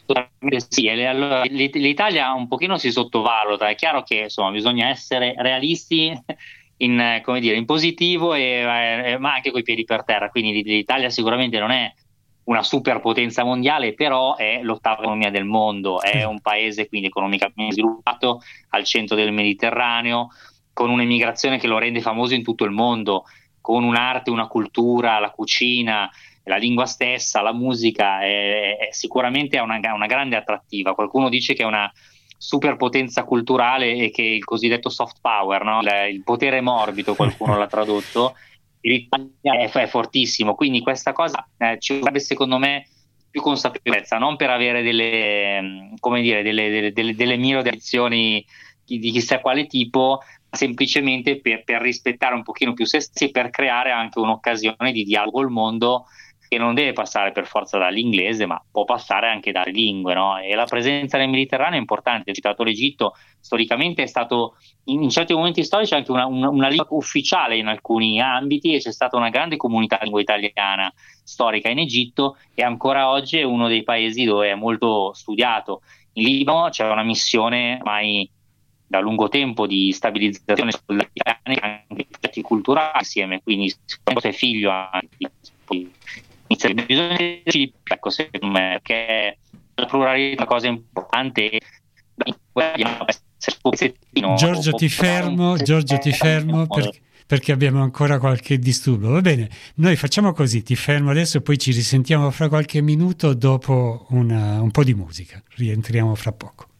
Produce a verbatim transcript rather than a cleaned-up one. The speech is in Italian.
Sì, e allora, l'It- l'Italia un pochino si sottovaluta, è chiaro che insomma bisogna essere realisti in, eh, come dire, in positivo, e, eh, ma anche coi piedi per terra, quindi l'Italia sicuramente non è una superpotenza mondiale, però è l'ottava economia del mondo, è Sì. un paese quindi economicamente sviluppato al centro del Mediterraneo, con un'emigrazione che lo rende famoso in tutto il mondo, con un'arte, una cultura, la cucina, la lingua stessa, la musica, è, è sicuramente ha una, una grande attrattiva. Qualcuno dice che è una superpotenza culturale e che il cosiddetto soft power, no? il, il potere morbido, qualcuno l'ha tradotto, l'Italia è, è fortissimo, quindi questa cosa eh, ci vorrebbe secondo me più consapevolezza, non per avere delle, mm, come dire, delle, delle, delle, delle mire azioni di, di chissà quale tipo, ma semplicemente per, per rispettare un pochino più se stessi e per creare anche un'occasione di dialogo al mondo che non deve passare per forza dall'inglese, ma può passare anche dalle lingue, no? E la presenza nel Mediterraneo è importante. Ho citato l'Egitto, storicamente è stato in, in certi momenti storici anche una, una, una lingua ufficiale in alcuni ambiti, e c'è stata una grande comunità di lingua italiana storica in Egitto, e ancora oggi è uno dei paesi dove è molto studiato. In Libano c'è una missione ormai da lungo tempo di stabilizzazione sull'Afghanistan, anche progetti culturali insieme, quindi sicuramente è figlio anche di bisogna dirci, ecco, secondo me, perché la pluralità è una cosa importante. Giorgio ti fermo, Giorgio ti fermo perché, perché abbiamo ancora qualche disturbo. Va bene, noi facciamo così, ti fermo adesso, poi ci risentiamo fra qualche minuto dopo una, un po' di musica. Rientriamo fra poco.